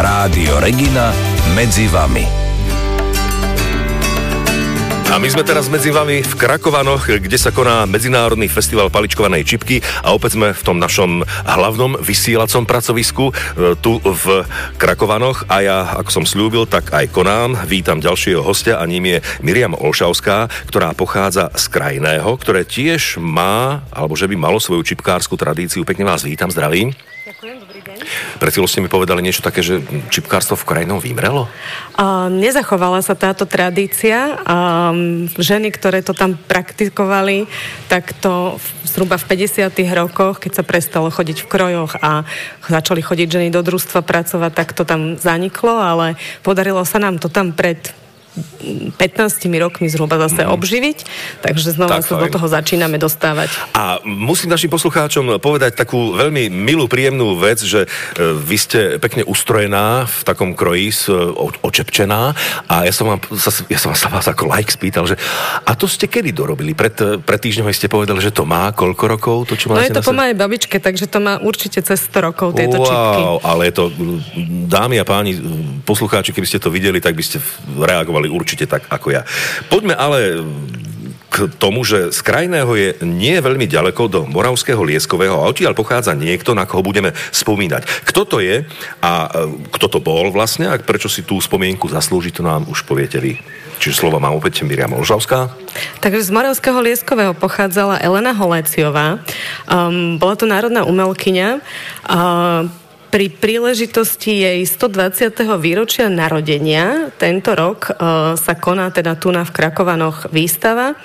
Rádio Regina medzi vami. A my sme teraz medzi vami v Krakovanoch, kde sa koná Medzinárodný festival paličkovanej čipky a opäť sme v tom našom hlavnom vysielacom pracovisku tu v Krakovanoch a ja, ako som slúbil, tak aj konám. Vítam ďalšieho hostia a ním je Miriam Olšavská, ktorá pochádza z Krajného, ktoré tiež má, alebo že by malo svoju čipkársku tradíciu. Pekne vás vítam, zdravím. Ďakujem, dobrý deň. Pred chvíľou ste mi povedali niečo také, že čipkárstvo v Krajnom vymrelo? Nezachovala sa táto tradícia. Ženy, ktoré to tam praktikovali, tak to zhruba v 50. rokoch, keď sa prestalo chodiť v krojoch a začali chodiť ženy do družstva pracovať, tak to tam zaniklo, ale podarilo sa nám to tam pred 15 rokmi zhruba zase obživiť, takže znova sa do toho začíname dostávať. A musím našim poslucháčom povedať takú veľmi milú, príjemnú vec, že vy ste pekne ustrojená v takom kroji, očepčená a ja som sa vás ako like spýtal, že a to ste kedy dorobili? Pred týždňom ste povedali, že to má koľko rokov? To, čo máte je to po mojej babičke, takže to má určite cez 100 rokov tieto čipky. Ale je to, dámy a páni, poslucháči, keby ste to videli, tak by ste reagovali určite tak ako ja. Poďme ale k tomu, že z Krajného je nie veľmi ďaleko do Moravského Lieskového a odtiaľ pochádza niekto, na koho budeme spomínať. Kto to je a kto to bol vlastne a prečo si tú spomienku zaslúži, to nám už poviete vy. Čiže slovo má opäť Miriam Olšavská. Takže z Moravského Lieskového pochádzala Elena Holéciová. Bola to národná umelkyňa. Pri príležitosti jej 120. výročia narodenia tento rok sa koná teda tu v Krakovanoch výstava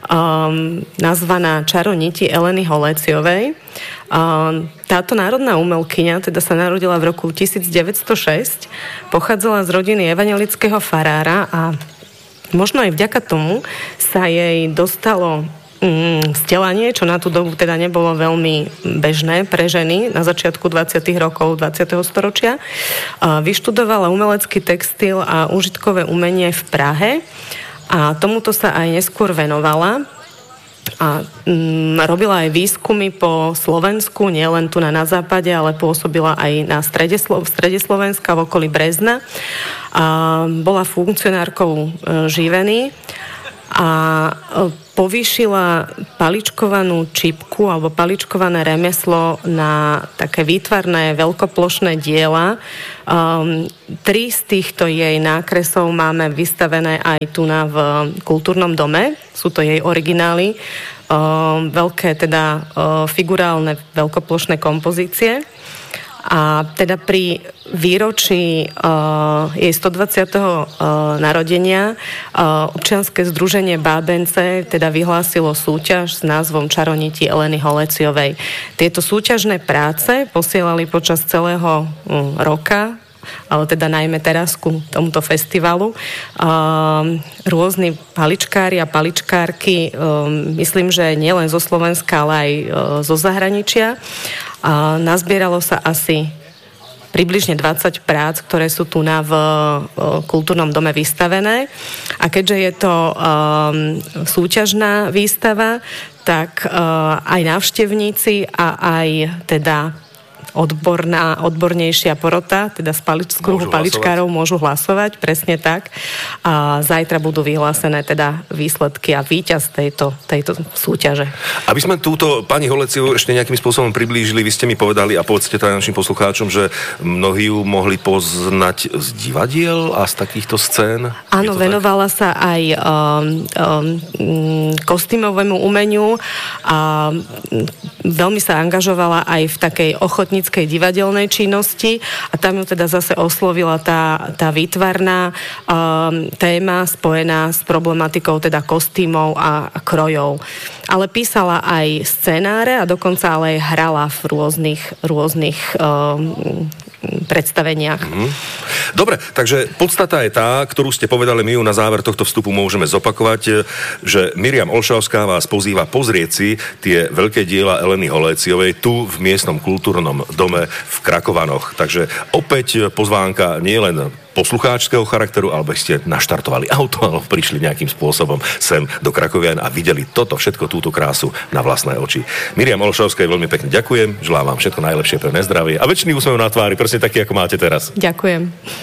nazvaná Čaroniti Eleny Holéciovej. Táto národná umelkyňa teda sa narodila v roku 1906, pochádzala z rodiny evangelického farára a možno aj vďaka tomu sa jej dostalo vzdelanie, čo na tú dobu teda nebolo veľmi bežné pre ženy na začiatku 20. rokov 20. storočia. Vyštudovala umelecký textil a užitkové umenie v Prahe a tomuto sa aj neskôr venovala a robila aj výskumy po Slovensku, nielen tu na západe, ale pôsobila aj na v strede Slovenska, v okolí Brezna. Bola funkcionárkou Živeny a povýšila paličkovanú čipku alebo paličkované remeslo na také výtvarné veľkoplošné diela. 3 z týchto jej nákresov máme vystavené aj tu v kultúrnom dome. Sú to jej originály, veľké teda figurálne veľkoplošné kompozície. A teda pri výročí jej 120. Narodenia občianske združenie Bábence teda vyhlásilo súťaž s názvom Čaroniti Eleny Holéciovej. Tieto súťažné práce posielali počas celého roka, ale teda najmä teraz ku tomuto festivalu. Rôzni paličkári a paličkárky, myslím, že nielen zo Slovenska, ale aj zo zahraničia. Nazbieralo sa asi približne 20 prác, ktoré sú tu v kultúrnom dome vystavené. A keďže je to súťažná výstava, tak aj návštevníci a aj teda odbornejšia porota, teda z kruhu paličkárov môžu hlasovať, presne tak. A zajtra budú vyhlásené teda výsledky a víťaz tejto súťaže. Aby sme túto pani Holéciovú ešte nejakým spôsobom priblížili, vy ste mi povedali a povedzte to aj našim poslucháčom, že mnohí ju mohli poznať z divadiel a z takýchto scén. Áno, venovala sa aj kostýmovému umeniu a veľmi sa angažovala aj v takej ochotníckej divadelnej činnosti a tam ju teda zase oslovila tá výtvarná téma spojená s problematikou teda kostýmov a krojov. Ale písala aj scenáre a dokonca ale aj hrala v rôznych predstaveniach. Dobre, takže podstata je tá, ktorú ste povedali, my ju na záver tohto vstupu môžeme zopakovať, že Miriam Olšavská vás pozýva pozrieť si tie veľké diela Eleny Holéciovej tu v miestnom kultúrnom dome v Krakovanoch. Takže opäť pozvánka nie len poslucháčského charakteru, alebo ste naštartovali auto, alebo prišli nejakým spôsobom sem do Krakovian a videli toto všetko, túto krásu na vlastné oči. Miriam Olšovskej veľmi pekne ďakujem, želám vám všetko najlepšie, pevné zdravie a večný úsmev na tvári, presne taký, ako máte teraz. Ďakujem.